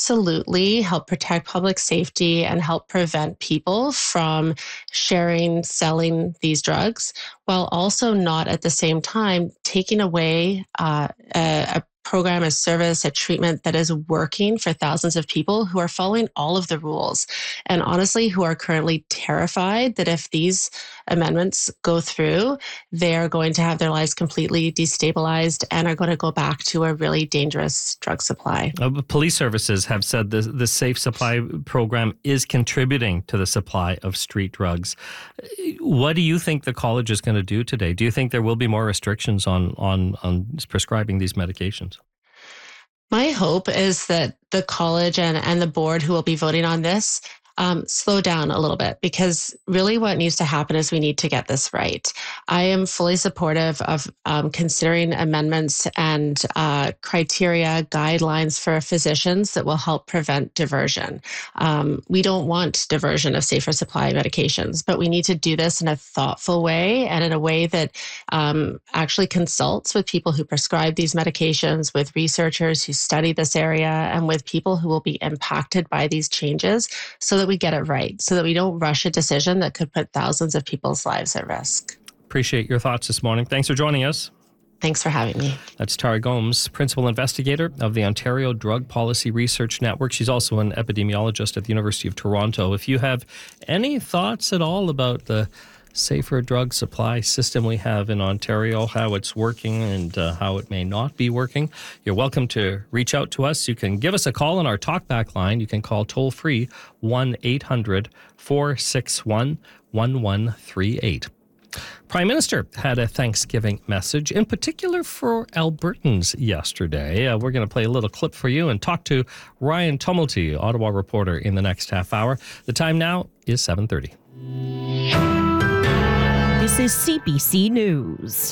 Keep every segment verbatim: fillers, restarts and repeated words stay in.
absolutely help protect public safety and help prevent people from sharing, selling these drugs, while also not at the same time taking away uh, a, a program, a service, a treatment that is working for thousands of people who are following all of the rules. And honestly, who are currently terrified that if these amendments go through, they're going to have their lives completely destabilized and are going to go back to a really dangerous drug supply. Uh, police services have said the, the Safe Supply program is contributing to the supply of street drugs. What do you think the college is going to do today? Do you think there will be more restrictions on, on, on prescribing these medications? My hope is that the college and, and the board who will be voting on this um, slow down a little bit, because really what needs to happen is we need to get this right. I am fully supportive of um, considering amendments and uh, criteria, guidelines for physicians that will help prevent diversion. Um, we don't want diversion of safer supply medications, but we need to do this in a thoughtful way and in a way that um, actually consults with people who prescribe these medications, with researchers who study this area, and with people who will be impacted by these changes, so that we get it right, so that we don't rush a decision that could put thousands of people's lives at risk. Appreciate your thoughts this morning. Thanks for joining us. Thanks for having me. That's Tara Gomes, Principal Investigator of the Ontario Drug Policy Research Network. She's also an epidemiologist at the University of Toronto. If you have any thoughts at all about the safer drug supply system we have in Ontario, how it's working and uh, how it may not be working, you're welcome to reach out to us. You can give us a call on our talkback line. You can call toll free one eight hundred four six one one one three eight. Prime Minister had a Thanksgiving message, in particular for Albertans yesterday. Uh, we're going to play a little clip for you and talk to Ryan Tumulty, Ottawa reporter, in the next half hour. The time now is seven thirty. This is C B C News.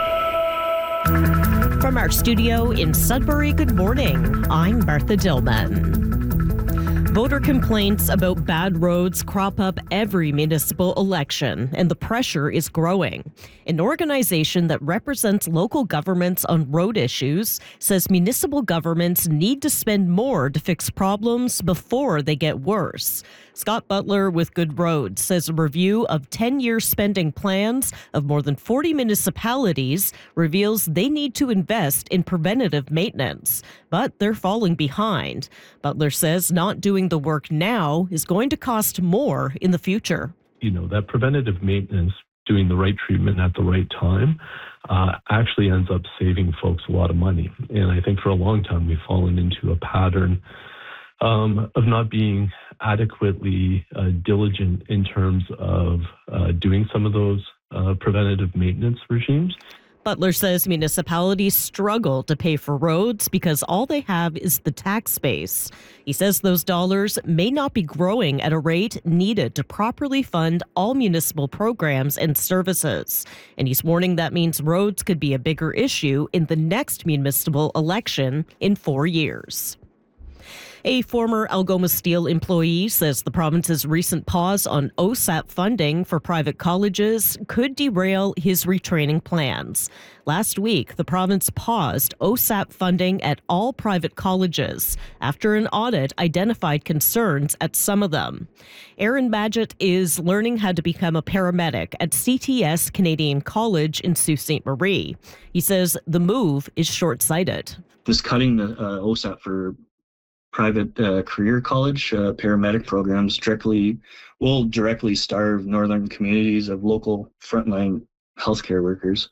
From our studio in Sudbury, good morning. I'm Martha Dillman. Voter complaints about bad roads crop up every municipal election, and the pressure is growing. An organization that represents local governments on road issues says municipal governments need to spend more to fix problems before they get worse. Scott Butler with Good Roads says a review of ten-year spending plans of more than forty municipalities reveals they need to invest in preventative maintenance, but they're falling behind. Butler says not doing the work now is going to cost more in the future. You know, that preventative maintenance, doing the right treatment at the right time, uh, actually ends up saving folks a lot of money. And I think for a long time we've fallen into a pattern um, of not being adequately uh, diligent in terms of uh, doing some of those uh, preventative maintenance regimes. Butler says municipalities struggle to pay for roads because all they have is the tax base. He says those dollars may not be growing at a rate needed to properly fund all municipal programs and services. And he's warning that means roads could be a bigger issue in the next municipal election in four years. A former Algoma Steel employee says the province's recent pause on O S A P funding for private colleges could derail his retraining plans. Last week, the province paused O S A P funding at all private colleges after an audit identified concerns at some of them. Aaron Madgett is learning how to become a paramedic at C T S Canadian College in Sault Ste. Marie. He says the move is short-sighted. This cutting the uh, O S A P for private uh, career college uh, paramedic programs directly will directly starve northern communities of local frontline healthcare workers.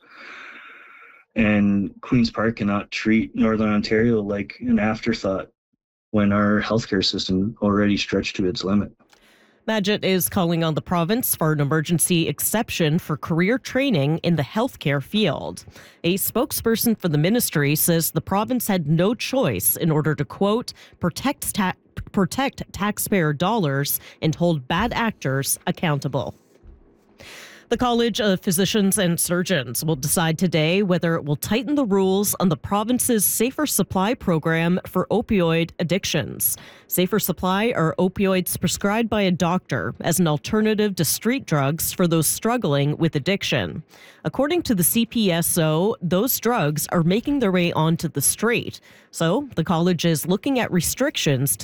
And Queen's Park cannot treat Northern Ontario like an afterthought when our healthcare system already stretched to its limit. Madgett is calling on the province for an emergency exception for career training in the healthcare field. A spokesperson for the ministry says the province had no choice in order to, quote, protect, ta- protect taxpayer dollars and hold bad actors accountable. The College of Physicians and Surgeons will decide today whether it will tighten the rules on the province's Safer Supply program for opioid addictions. Safer Supply are opioids prescribed by a doctor as an alternative to street drugs for those struggling with addiction. According to the C P S O, those drugs are making their way onto the street. So the college is looking at restrictions to